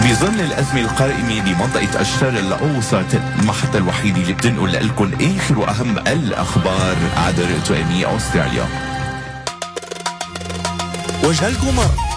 بظل الأزمة القائمة بمنطقة الشرق الأوسط، المحطة الوحيدة اللي بتنقل لكم آخر وأهم الأخبار عبر 2 أستراليا. وجهة القمر